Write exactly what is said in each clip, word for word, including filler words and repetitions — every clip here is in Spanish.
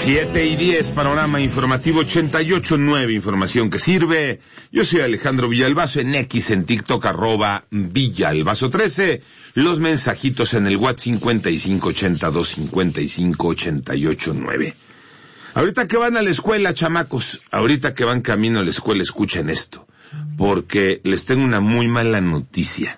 Siete y diez, panorama informativo ochenta y ocho nueve, información que sirve. Yo soy Alejandro Villalbazo, en X, en TikTok, arroba Villalbazo trece. Los mensajitos en el WhatsApp cincuenta y cinco ochenta y dos cincuenta y cinco ochenta y ocho nueve. Ahorita que van a la escuela, chamacos, ahorita que van camino a la escuela, escuchen esto, porque les tengo una muy mala noticia.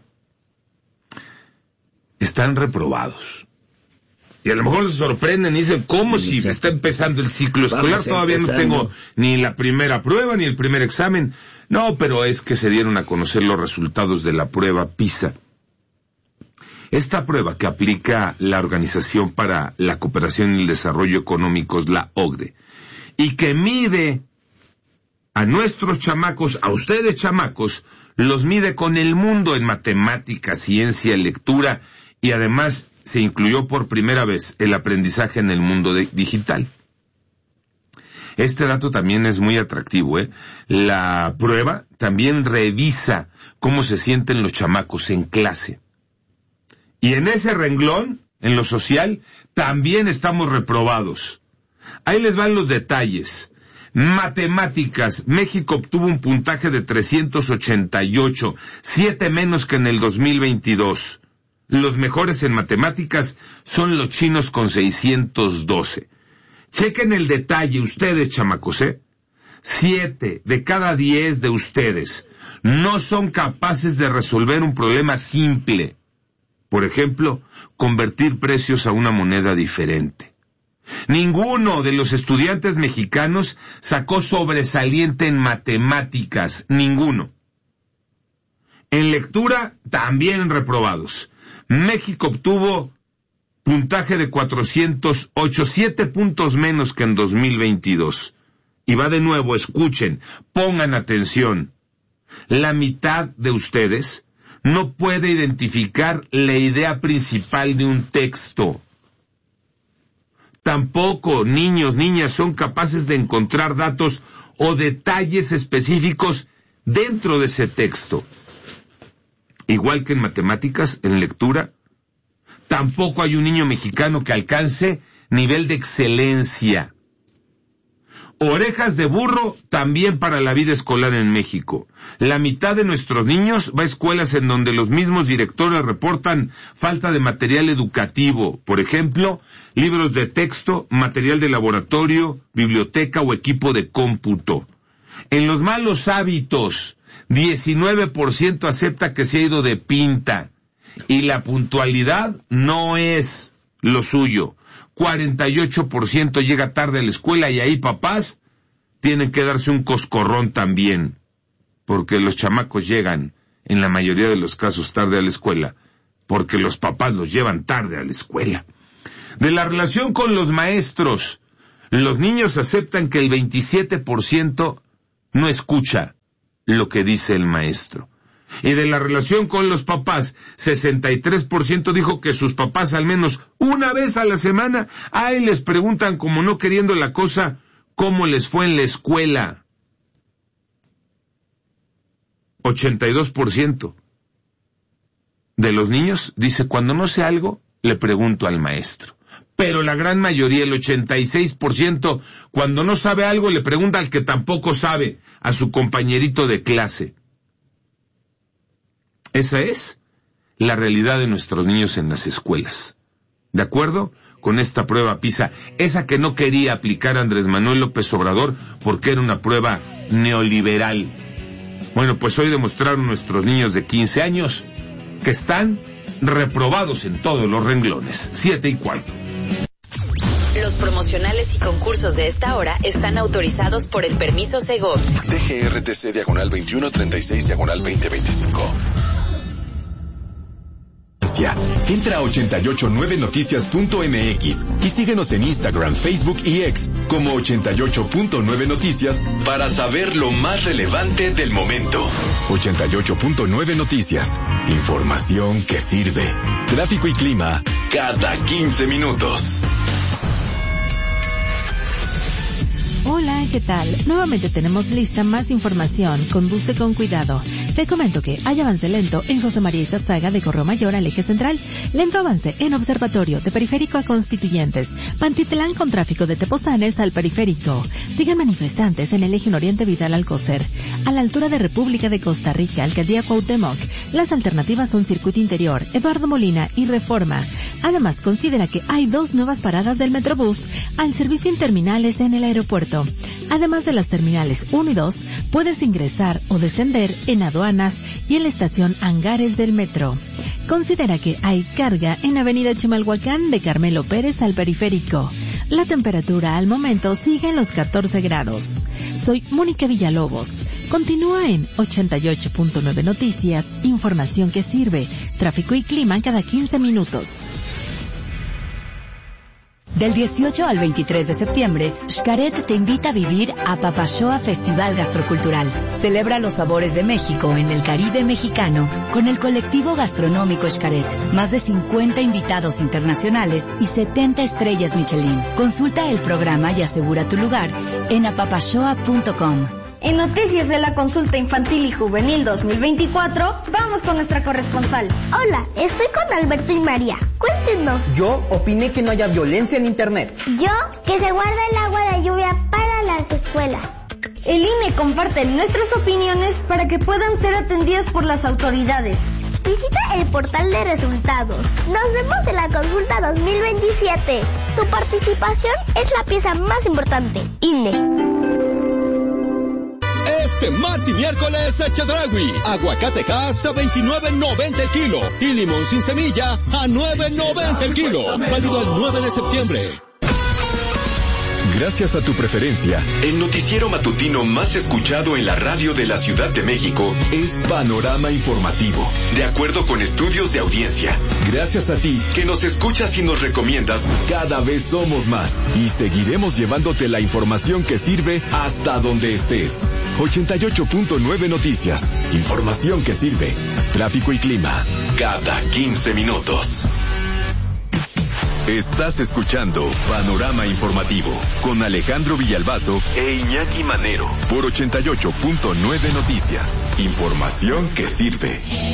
Están reprobados. Y a lo mejor se sorprenden y dicen, ¿cómo si está empezando el ciclo escolar? Todavía no tengo ni la primera prueba ni el primer examen. No, pero es que se dieron a conocer los resultados de la prueba PISA. Esta prueba que aplica la Organización para la Cooperación y el Desarrollo Económicos, la O C D E, y que mide a nuestros chamacos, a ustedes chamacos, los mide con el mundo en matemáticas, ciencia, lectura, y además se incluyó por primera vez el aprendizaje en el mundo de, digital. Este dato también es muy atractivo, ¿eh? La prueba también revisa cómo se sienten los chamacos en clase. Y en ese renglón, en lo social, también estamos reprobados. Ahí les van los detalles. Matemáticas, México obtuvo un puntaje de trescientos ochenta y ocho, siete menos que en el dos mil veintidós. Los mejores en matemáticas son los chinos con seiscientos doce. Chequen el detalle ustedes, chamacos, ¿eh? Siete de cada diez de ustedes no son capaces de resolver un problema simple. Por ejemplo, convertir precios a una moneda diferente. Ninguno de los estudiantes mexicanos sacó sobresaliente en matemáticas, ninguno. En lectura, también reprobados. México obtuvo puntaje de cuatrocientos ocho, siete puntos menos que en dos mil veintidós. Y va de nuevo, escuchen, pongan atención. La mitad de ustedes no puede identificar la idea principal de un texto. Tampoco niños, niñas son capaces de encontrar datos o detalles específicos dentro de ese texto. Igual que en matemáticas, en lectura, tampoco hay un niño mexicano que alcance nivel de excelencia. Orejas de burro también para la vida escolar en México. La mitad de nuestros niños va a escuelas en donde los mismos directores reportan falta de material educativo, por ejemplo, libros de texto, material de laboratorio, biblioteca o equipo de cómputo. En los malos hábitos, diecinueve por ciento acepta que se ha ido de pinta, y la puntualidad no es lo suyo. cuarenta y ocho por ciento llega tarde a la escuela, y ahí papás tienen que darse un coscorrón también, porque los chamacos llegan, en la mayoría de los casos, tarde a la escuela, porque los papás los llevan tarde a la escuela. De la relación con los maestros, los niños aceptan que el veintisiete por ciento no escucha lo que dice el maestro. Y de la relación con los papás, sesenta y tres por ciento dijo que sus papás al menos una vez a la semana, ahí les preguntan, como no queriendo la cosa, cómo les fue en la escuela. ochenta y dos por ciento de los niños dice, cuando no sé algo, le pregunto al maestro. Pero la gran mayoría, el ochenta y seis por ciento, cuando no sabe algo, le pregunta al que tampoco sabe, a su compañerito de clase. Esa es la realidad de nuestros niños en las escuelas. ¿De acuerdo? Con esta prueba PISA, esa que no quería aplicar Andrés Manuel López Obrador porque era una prueba neoliberal. Bueno, pues hoy demostraron nuestros niños de quince años que están reprobados en todos los renglones. Siete y cuarto. Los promocionales y concursos de esta hora están autorizados por el permiso Segov. D G R T C diagonal veintiuno treinta y seis diagonal veinte veinticinco. Entra a ochenta y ocho nueve noticias punto m x y síguenos en Instagram, Facebook y X como ochenta y ocho punto nueve noticias para saber lo más relevante del momento. ochenta y ocho punto nueve Noticias. Información que sirve. Tráfico y clima cada quince minutos. Hola, ¿qué tal? Nuevamente tenemos lista más información. Conduce con cuidado. Te comento que hay avance lento en José María Izazaga de Correo Mayor al Eje Central. Lento avance en Observatorio de Periférico a Constituyentes. Pantitlán con tráfico de Tepozanes al Periférico. Siguen manifestantes en el Eje Oriente Vidal Alcocer. A la altura de República de Costa Rica, Alcaldía Cuauhtémoc. Las alternativas son Circuito Interior, Eduardo Molina y Reforma. Además, considera que hay dos nuevas paradas del Metrobús al servicio en terminales en el aeropuerto. Además de las terminales uno y dos, puedes ingresar o descender en aduanas y en la estación Hangares del Metro. Considera que hay carga en Avenida Chimalhuacán de Carmelo Pérez al Periférico. La temperatura al momento sigue en los catorce grados. Soy Mónica Villalobos. Continúa en ochenta y ocho punto nueve Noticias, información que sirve, tráfico y clima cada quince minutos. Del dieciocho al veintitrés de septiembre, Xcaret te invita a vivir a Papashoa Festival Gastrocultural. Celebra los sabores de México en el Caribe mexicano con el colectivo gastronómico Xcaret. Más de cincuenta invitados internacionales y setenta estrellas Michelin. Consulta el programa y asegura tu lugar en apapashoa punto com. En Noticias de la Consulta Infantil y Juvenil dos mil veinticuatro, vamos con nuestra corresponsal. Hola, estoy con Alberto y María. Cuéntenos. Yo opiné que no haya violencia en Internet. Yo, que se guarda el agua de lluvia para las escuelas. El I N E comparte nuestras opiniones para que puedan ser atendidas por las autoridades. Visita el portal de resultados. Nos vemos en la consulta dos mil veintisiete. Tu participación es la pieza más importante. I N E. Este martes y miércoles a Chedraui, aguacate Hass a veintinueve noventa el kilo y limón sin semilla a nueve noventa el kilo. Válido el nueve de septiembre. Gracias a tu preferencia, el noticiero matutino más escuchado en la radio de la Ciudad de México es Panorama Informativo, de acuerdo con estudios de audiencia. Gracias a ti, que nos escuchas y nos recomiendas, cada vez somos más y seguiremos llevándote la información que sirve hasta donde estés. ochenta y ocho punto nueve Noticias, información que sirve. Tráfico y clima, cada quince minutos. Estás escuchando Panorama Informativo con Alejandro Villalbazo e Iñaki Manero por ochenta y ocho punto nueve Noticias. Información que sirve.